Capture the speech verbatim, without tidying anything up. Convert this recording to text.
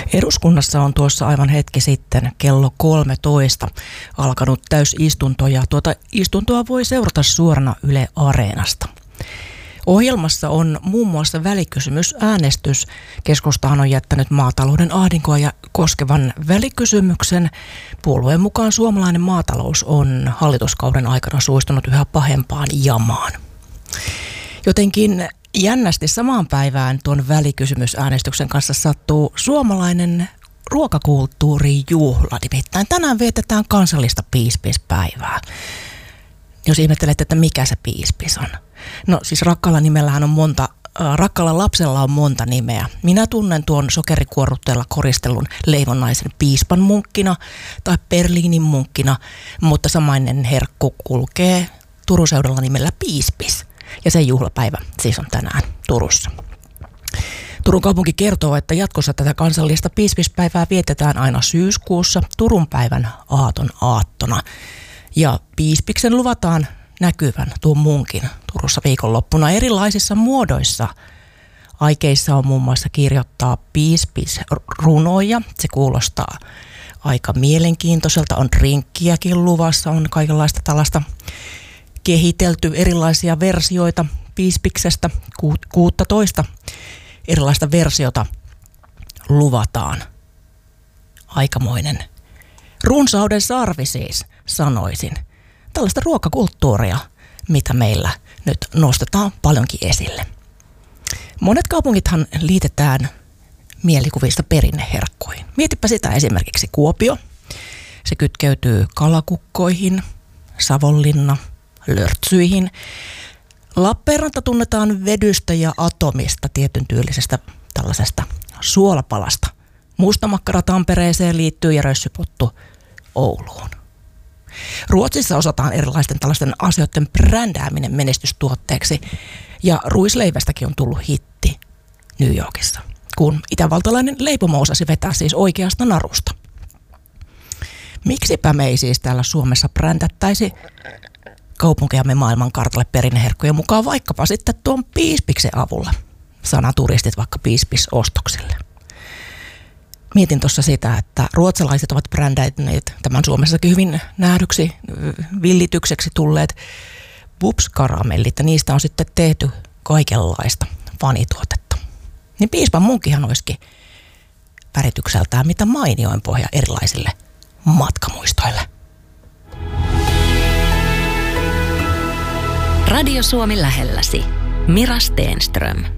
Eduskunnassa on tuossa aivan hetki sitten kello kolmetoista alkanut täysistunto ja tuota istuntoa voi seurata suorana Yle Areenasta. Ohjelmassa on muun muassa välikysymysäänestys. Keskustahan on jättänyt maatalouden ahdinkoa ja koskevan välikysymyksen. Puolueen mukaan suomalainen maatalous on hallituskauden aikana suistunut yhä pahempaan jamaan. Jotenkin jännästi samaan päivään tuon välikysymysäänestyksen kanssa sattuu suomalainen ruokakulttuurijuhla. Nimittäin tänään vietetään kansallista piispispäivää. Jos ihmettelet, että mikä se piispis on. No siis rakkaalla nimellähän on monta, äh, rakkaalla lapsella on monta nimeä. Minä tunnen tuon sokerikuorrutteella koristellun leivonnaisen piispan munkkina tai Berliinin munkkina, mutta samainen herkku kulkee Turun seudulla nimellä piispis. Ja sen juhlapäivä siis on tänään Turussa. Turun kaupunki kertoo, että jatkossa tätä kansallista piispispäivää vietetään aina syyskuussa Turun päivän aaton aattona. Ja piispiksen luvataan näkyvän tuon munkin Turussa viikonloppuna erilaisissa muodoissa. Aikeissa on muun muassa kirjoittaa piispisrunoja. Se kuulostaa aika mielenkiintoiselta. On drinkkiäkin luvassa, on kaikenlaista tällaista kehitelty erilaisia versioita piispiksestä. kuusitoista erilaista versiota luvataan. Aikamoinen runsauden sarvi siis, sanoisin. Tällaista ruokakulttuuria, mitä meillä nyt nostetaan paljonkin esille. Monet kaupungithan liitetään mielikuvista perinneherkkuihin. Mietipä sitä esimerkiksi Kuopio. Se kytkeytyy kalakukkoihin, Savonlinna, lörtsyihin. Lappeenranta tunnetaan vedystä ja atomista, tietyn tyylisestä tällaisesta suolapalasta. Mustamakkara Tampereeseen liittyy ja rössypottu Ouluun. Ruotsissa osataan erilaisten tällaisten asioiden brändääminen menestystuotteeksi ja ruisleivästäkin on tullut hitti New Yorkissa, kun itävaltalainen leipomo osasi vetää siis oikeasta narusta. Miksipä me ei siis täällä Suomessa brändättäisi kaupunkejamme maailmankartalle perinneherkkujen mukaan vaikkapa sitten tuon piispiksen avulla. Sana turistit vaikka piispisostoksille. Mietin tuossa sitä, että ruotsalaiset ovat brändäineet tämän Suomessakin hyvin nähdyksi, villitykseksi tulleet Bubs-karamellit, ja niistä on sitten tehty kaikenlaista fanituotetta. Niin piispan munkihan olisikin väritykseltään mitä mainioin pohja erilaisille matkamuistoille. Radio Suomi lähelläsi. Mira Stenström.